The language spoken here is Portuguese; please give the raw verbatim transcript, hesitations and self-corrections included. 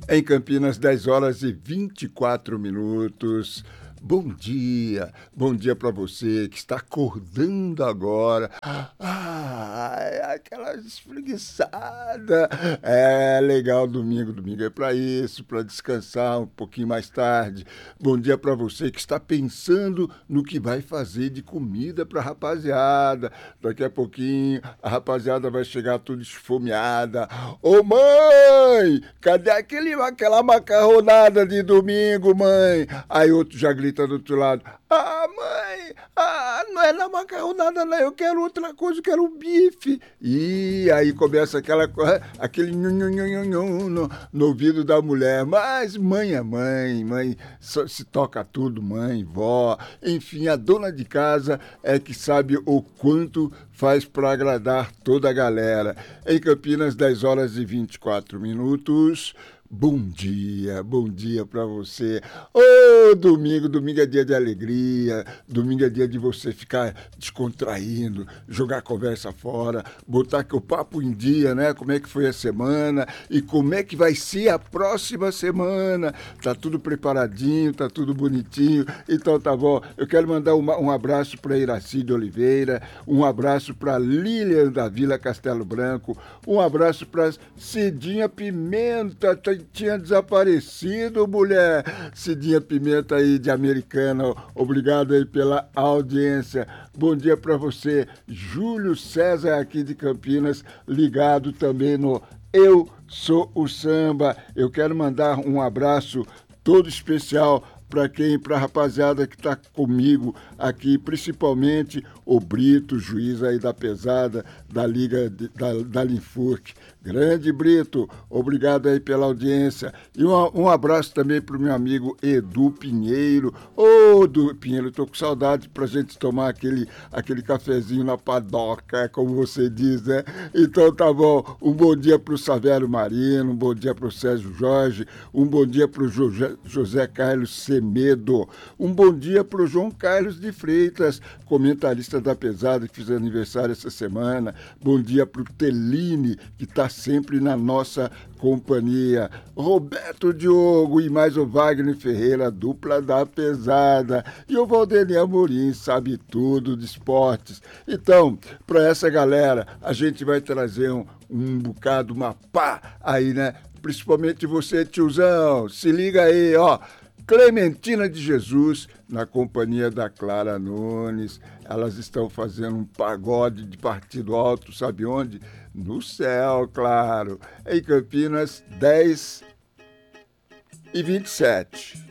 Em Campinas, dez horas e vinte e quatro minutos. Bom dia, bom dia para você que está acordando agora. Ah, aquela espreguiçada. É legal domingo, domingo é para isso, para descansar um pouquinho mais tarde. Bom dia para você que está pensando no que vai fazer de comida para a rapaziada. Daqui a pouquinho a rapaziada vai chegar tudo esfomeada. Ô mãe, cadê aquele, aquela macarronada de domingo, mãe? Aí outro já grita do outro lado. Ah, mãe, ah, não é na macarronada, não. Eu quero outra coisa, eu quero um bife. E aí começa aquela, aquele nhun, nhun, nhun, nhun, no, no ouvido da mulher. Mas mãe é mãe, mãe só se toca tudo, mãe, vó. Enfim, a dona de casa é que sabe o quanto faz para agradar toda a galera. Em Campinas, dez horas e vinte e quatro minutos. Bom dia, bom dia para você. Ô, oh, domingo, domingo é dia de alegria, domingo é dia de você ficar descontraindo, jogar a conversa fora, botar o papo em dia, né? Como é que foi a semana e como é que vai ser a próxima semana. Tá tudo preparadinho, tá tudo bonitinho. Então tá bom. Eu quero mandar uma, um abraço para Iraci de Oliveira, um abraço para Lilian da Vila Castelo Branco, um abraço para Cidinha Pimenta, tinha desaparecido, mulher. Cidinha Pimenta aí de Americana, obrigado aí pela audiência. Bom dia para você, Júlio César aqui de Campinas, ligado também no Eu Sou o Samba. Eu quero mandar um abraço todo especial para quem, para a rapaziada que está comigo aqui, principalmente o Brito, juiz aí da pesada, da Liga, de, da, da Linfurc. Grande Brito, obrigado aí pela audiência. E um, um abraço também para o meu amigo Edu Pinheiro. Ô, oh, Edu Pinheiro, estou com saudade para a gente tomar aquele, aquele cafezinho na padoca, como você diz, né? Então tá bom, um bom dia para o Savério Marino, um bom dia para o Sérgio Jorge, um bom dia para o José, José Carlos Semedo, um bom dia para o João Carlos de Freitas, comentarista da pesada que fez aniversário essa semana. Bom dia para o Teline, que está sempre na nossa companhia. Roberto Diogo e mais o Wagner Ferreira, dupla da pesada. E o Valdemir Amorim, sabe tudo de esportes. Então, para essa galera, a gente vai trazer um, um bocado, uma pá aí, né? Principalmente você, tiozão, se liga aí, ó. Clementina de Jesus, na companhia da Clara Nunes. Elas estão fazendo um pagode de partido alto, sabe onde? No céu, claro. Em Campinas, dez e vinte e sete.